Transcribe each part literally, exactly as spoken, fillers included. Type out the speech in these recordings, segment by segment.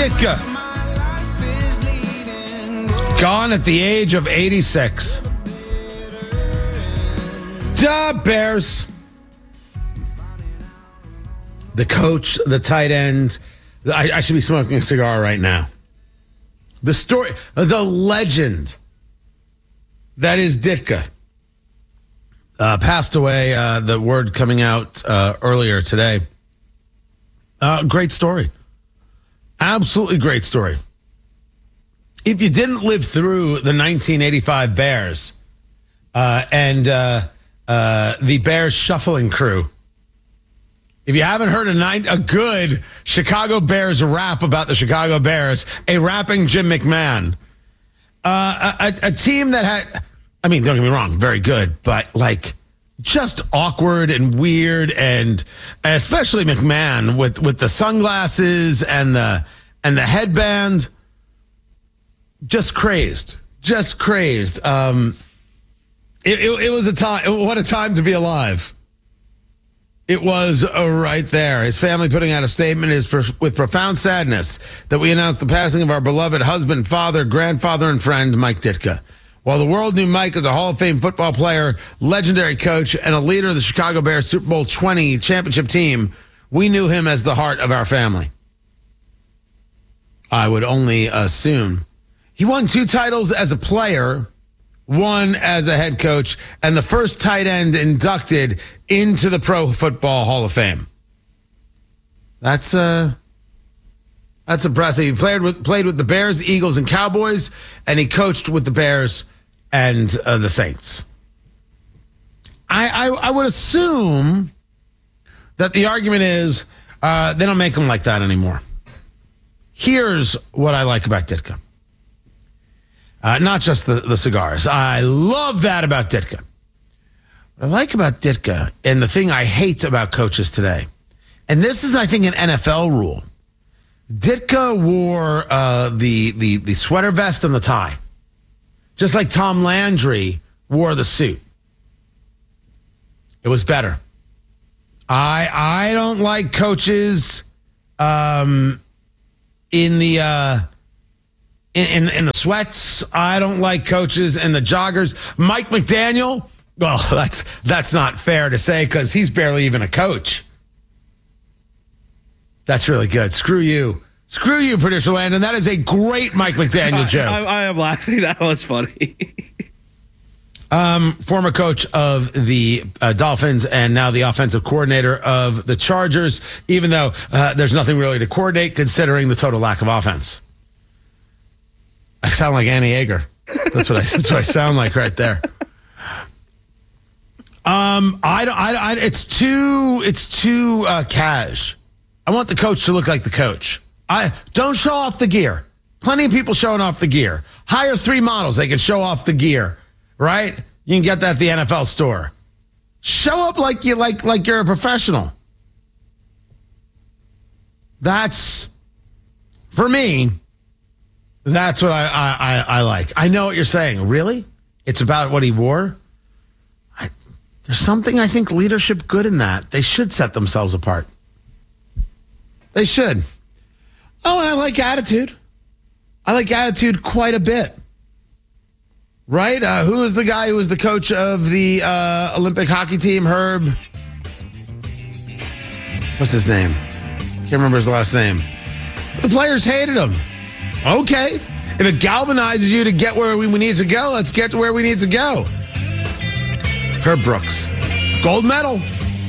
Ditka. Gone at the age of eighty-six. Duh, Bears. The coach, the tight end. I, I should be smoking a cigar right now. The story, the legend that is Ditka. Uh, passed away, uh, the word coming out uh, earlier today. Uh, great story. Absolutely great story. If you didn't live through the nineteen eighty-five Bears uh, and uh, uh, the Bears shuffling crew, if you haven't heard a, nine, a good Chicago Bears rap about the Chicago Bears, a rapping Jim McMahon, uh, a, a team that had, I mean, don't get me wrong, very good, but like just awkward and weird, and especially McMahon with, with the sunglasses and the and the headband, just crazed, just crazed. Um, it, it, it was a time. What a time to be alive. It was uh, right there. His family putting out a statement is pro- with profound sadness that we announce the passing of our beloved husband, father, grandfather, and friend, Mike Ditka. While the world knew Mike as a Hall of Fame football player, legendary coach, and a leader of the Chicago Bears Super Bowl twenty championship team, we knew him as the heart of our family. I would only assume. He won two titles as a player, one as a head coach, and the first tight end inducted into the Pro Football Hall of Fame. That's uh, that's impressive. He played with played with the Bears, Eagles, and Cowboys, and he coached with the Bears and uh, the Saints. I, I I would assume that the argument is uh, they don't make them like that anymore. Here's what I like about Ditka. Uh, not just the, the cigars. I love that about Ditka. What I like about Ditka, and the thing I hate about coaches today, and this is, I think, an N F L rule. Ditka wore uh, the, the, the sweater vest and the tie, just like Tom Landry wore the suit. It was better. I I don't like coaches um, in the... Uh, In, in, in the sweats. I don't like coaches in the joggers. Mike McDaniel, well, that's that's not fair to say because he's barely even a coach. That's really good. Screw you. Screw you, producer Landon. That is a great Mike McDaniel joke. I, I, I am laughing. That was funny. um, former coach of the uh, Dolphins and now the offensive coordinator of the Chargers, even though uh, there's nothing really to coordinate considering the total lack of offense. I sound like Annie Yeager. That's what I. That's what I sound like right there. Um, I don't. I, I. It's too. It's too uh, cash. I want the coach to look like the coach. I don't show off the gear. Plenty of people showing off the gear. Hire three models. They can show off the gear. Right? You can get that at the N F L store. Show up like you like like you're a professional. That's for me. That's what I, I, I like. I know what you're saying. Really? It's about what he wore? I, there's something, I think, leadership good in that. They should set themselves apart. They should. Oh, and I like attitude. I like attitude quite a bit. Right? Uh, who is the guy who was the coach of the uh, Olympic hockey team? Herb. What's his name? Can't remember his last name. But the players hated him. Okay. If it galvanizes you to get where we need to go, let's get to where we need to go. Herb Brooks. Gold medal.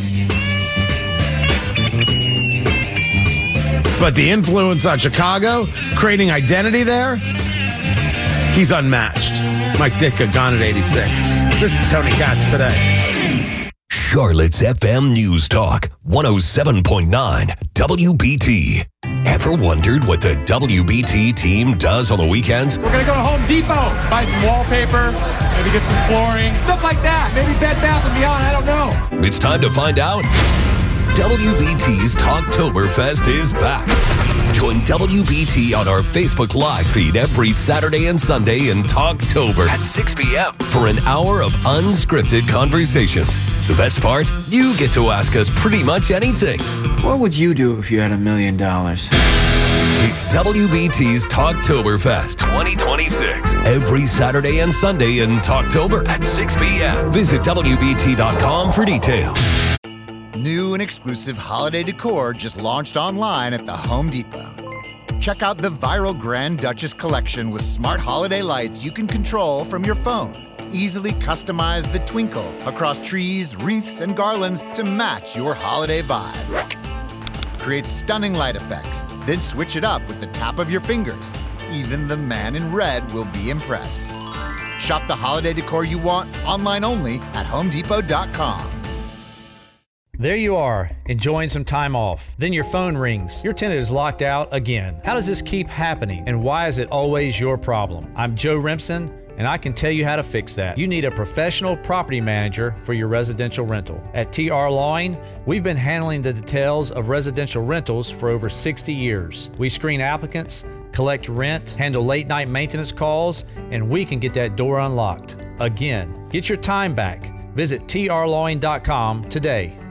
But the influence on Chicago, creating identity there, he's unmatched. Mike Ditka gone at eighty-six. This is Tony Katz today. Charlotte's F M News Talk, one oh seven point nine W B T. Ever wondered what the W B T team does on the weekends? We're going to go to Home Depot, buy some wallpaper, maybe get some flooring, stuff like that. Maybe Bed Bath and Beyond, I don't know. It's time to find out. W B T's Talktoberfest is back. Join W B T on our Facebook Live feed every Saturday and Sunday in Talktober at six p.m. for an hour of unscripted conversations. The best part? You get to ask us pretty much anything. What would you do if you had a million dollars? It's W B T's Talktoberfest twenty twenty-six. Every Saturday and Sunday in Talktober at six p.m. Visit W B T dot com for details. New and exclusive holiday decor just launched online at the Home Depot. Check out the viral Grand Duchess collection with smart holiday lights you can control from your phone. Easily customize the twinkle across trees, wreaths, and garlands to match your holiday vibe. Create stunning light effects, then switch it up with the tap of your fingers. Even the man in red will be impressed. Shop the holiday decor you want online only at home depot dot com. There you are, enjoying some time off. Then your phone rings. Your tenant is locked out again. How does this keep happening, and why is it always your problem? I'm Joe Rimpson, and I can tell you how to fix that. You need a professional property manager for your residential rental. At T R Lawing, we've been handling the details of residential rentals for over sixty years. We screen applicants, collect rent, handle late night maintenance calls, and we can get that door unlocked. Again, get your time back. Visit T R lawing dot com today.